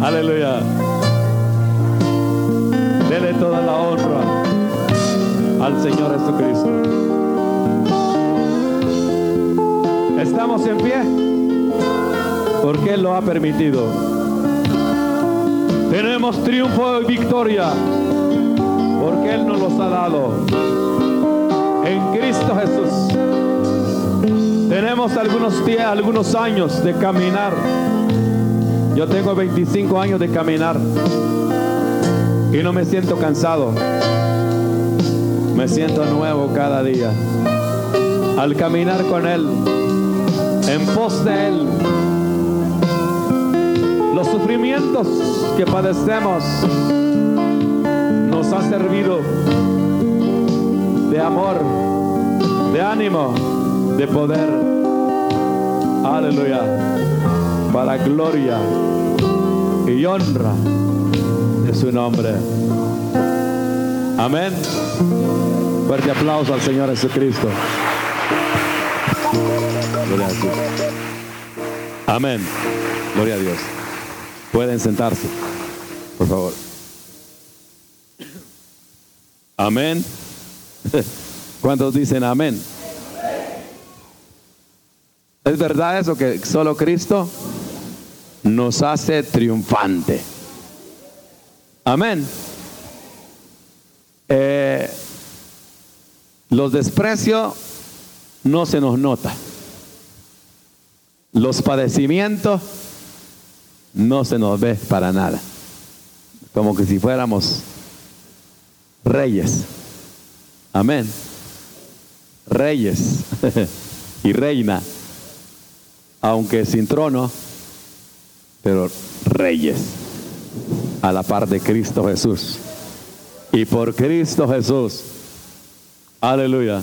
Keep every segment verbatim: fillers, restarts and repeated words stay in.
Aleluya. Dele toda la honra al Señor Jesucristo. Estamos en pie porque Él lo ha permitido. Tenemos triunfo y victoria porque Él nos los ha dado en Cristo Jesús. Tenemos algunos días, algunos años de caminar. Yo tengo veinticinco años de caminar y no me siento cansado. Me siento nuevo cada día al caminar con Él, en pos de Él. Los sufrimientos que padecemos nos ha servido de amor, de ánimo, de poder. Aleluya. Para gloria y honra de su nombre. Amén. Fuerte aplauso al Señor Jesucristo. Gloria a Dios. Amén. Gloria a Dios. Pueden sentarse, por favor. Amén. ¿Cuántos dicen amén? ¿Es verdad eso, que solo Cristo nos hace triunfante? Amén. Eh, los desprecios no se nos nota. Los padecimientos no se nos ve para nada. Como que si fuéramos reyes. Amén. Reyes y reina, aunque sin trono, pero reyes a la par de Cristo Jesús. Y por Cristo Jesús, aleluya.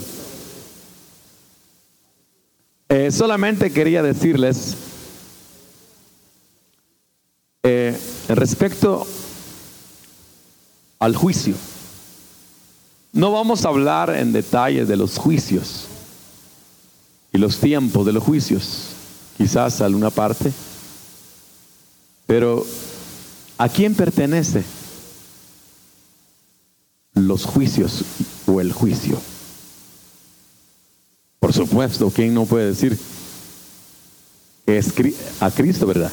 Eh, solamente quería decirles eh, respecto al juicio. No vamos a hablar en detalle de los juicios y los tiempos de los juicios, quizás alguna parte, pero ¿a quién pertenece los juicios o el juicio? Por supuesto, ¿quién no puede decir que es a Cristo, verdad?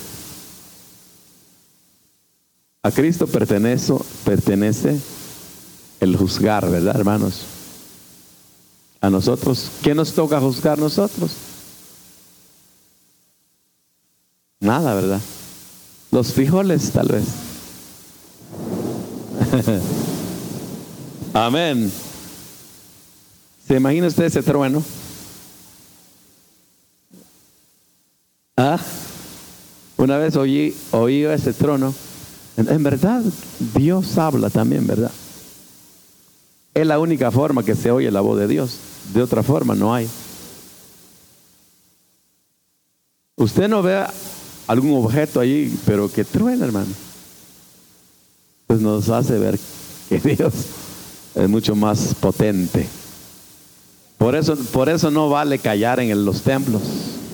A Cristo pertenece, pertenece el juzgar, ¿verdad, hermanos? A nosotros, ¿qué nos toca juzgar nosotros? Nada, ¿verdad? Los frijoles, tal vez. Amén. ¿Se imagina usted ese trueno? Ah, una vez oí, oí ese trono. En, en verdad, Dios habla también, ¿verdad? Es la única forma que se oye la voz de Dios. De otra forma no hay. Usted no ve algún objeto allí, pero que truena, hermano. Pues nos hace ver que Dios es mucho más potente. Por eso, por eso no vale callar en los templos.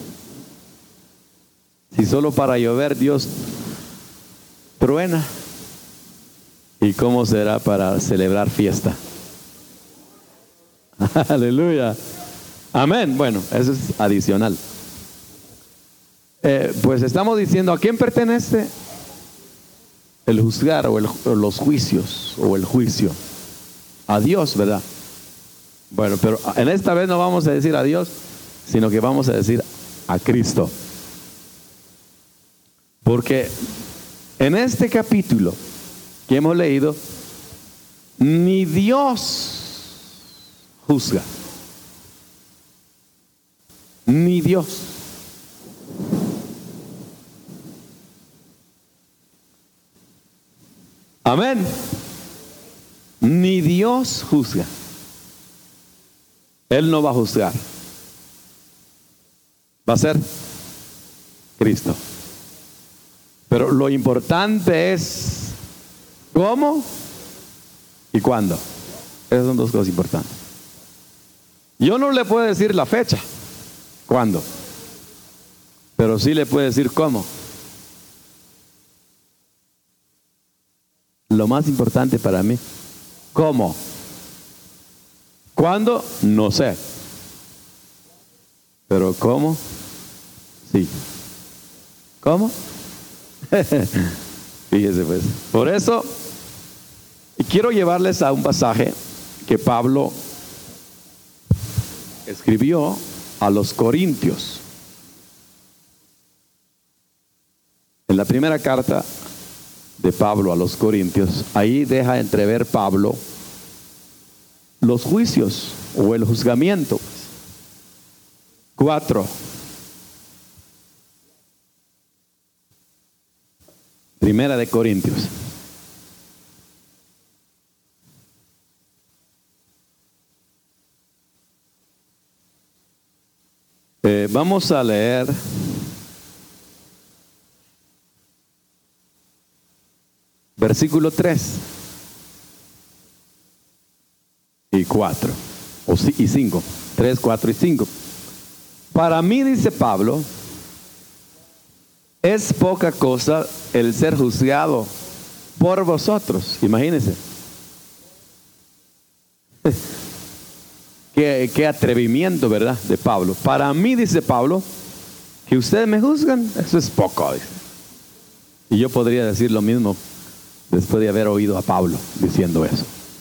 Si solo para llover Dios truena, ¿y cómo será para celebrar fiesta? Aleluya. Amén. Bueno, eso es adicional. Eh, pues estamos diciendo, ¿a quién pertenece el juzgar o, el, o los juicios o el juicio? A Dios, ¿verdad? Bueno, pero en esta vez no vamos a decir a Dios, sino que vamos a decir a Cristo. Porque en este capítulo que hemos leído, ni Dios juzga, ni Dios. Amén. Ni Dios juzga. Él no va a juzgar. Va a ser Cristo. Pero lo importante es cómo y cuándo. Esas son dos cosas importantes. Yo no le puedo decir la fecha, cuándo, pero sí le puedo decir cómo. lo más importante para mí. ¿Cómo? ¿Cuándo? No sé. Pero ¿cómo? Sí. ¿Cómo? Fíjese pues. Por eso, y quiero llevarles a un pasaje que Pablo escribió a los Corintios. En la primera carta de Pablo a los Corintios, ahí deja entrever Pablo los juicios o el juzgamiento. Cuatro. Primera de Corintios. Eh, vamos a leer versículo tres y cuatro, o y cinco, tres, cuatro y cinco. Para mí, dice Pablo, es poca cosa el ser juzgado por vosotros. Imagínense. Qué, qué atrevimiento, ¿verdad? De Pablo. Para mí, dice Pablo, que ustedes me juzgan, eso es poco, dice. Y yo podría decir lo mismo después de haber oído a Pablo diciendo eso.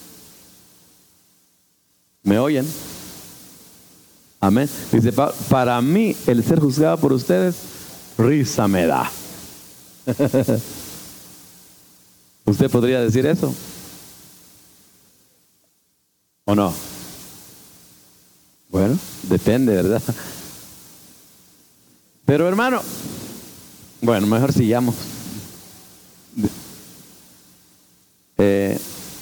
¿Me oyen? Amén. Dice, para mí el ser juzgado por ustedes, risa me da. ¿Usted podría decir eso? ¿O no? Bueno, depende, ¿verdad? Pero hermano, bueno, mejor sigamos. Eh,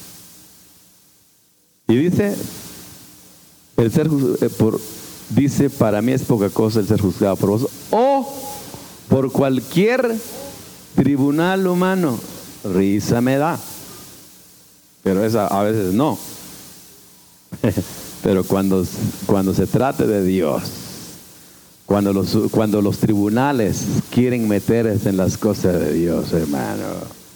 y dice, el ser eh, por dice, para mí es poca cosa el ser juzgado por vos o por cualquier tribunal humano. Risa me da. Pero esa a veces no. Pero cuando, cuando se trate de Dios, cuando los, cuando los tribunales quieren meterse en las cosas de Dios, hermano,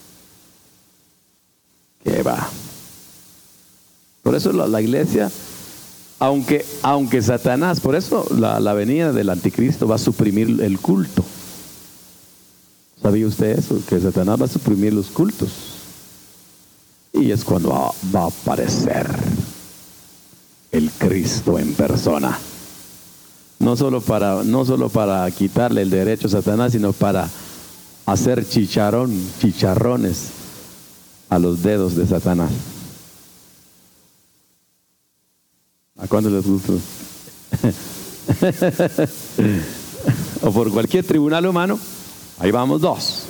¿qué va? Por eso la, la iglesia, aunque, aunque Satanás, por eso la, la venida del anticristo va a suprimir el culto. ¿Sabía usted eso? Que Satanás va a suprimir los cultos. Y es cuando va, va a aparecer el Cristo en persona. No solo para, no solo para quitarle el derecho a Satanás, sino para hacer chicharrón, chicharrones a los dedos de Satanás. ¿A cuándo les gusta? O por cualquier tribunal humano. Ahí vamos dos.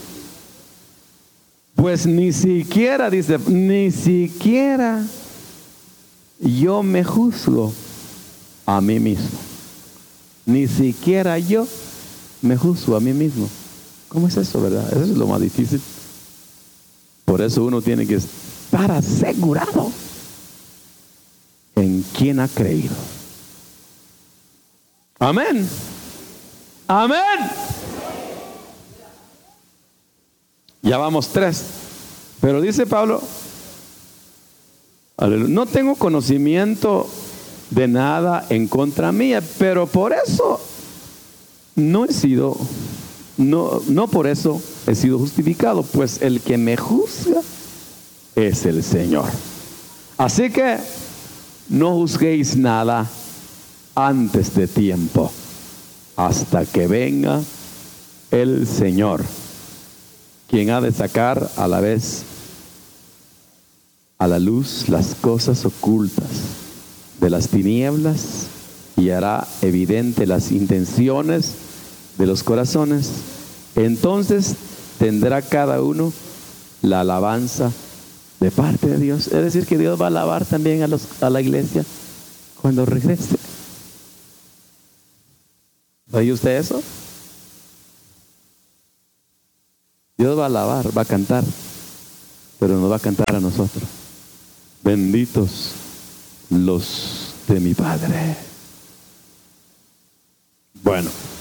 Pues ni siquiera, dice, ni siquiera yo me juzgo a mí mismo. Ni siquiera yo me juzgo a mí mismo. ¿Cómo es eso, verdad? Eso es lo más difícil. Por eso uno tiene que estar asegurado en quién ha creído. Amén. Amén. Ya vamos tres. Pero dice Pablo, no tengo conocimiento de nada en contra mía, pero por eso no he sido, no, no por eso he sido justificado, pues el que me juzga es el Señor. Así que no juzguéis nada antes de tiempo, hasta que venga el Señor, quien ha de sacar a la vez a la luz las cosas ocultas de las tinieblas y hará evidente las intenciones de los corazones. Entonces tendrá cada uno la alabanza de parte de Dios. Es decir, que Dios va a alabar también a, los, a la iglesia cuando regrese. ¿Oye usted eso? Dios va a alabar, va a cantar, pero nos va a cantar a nosotros. Benditos los de mi Padre. Bueno.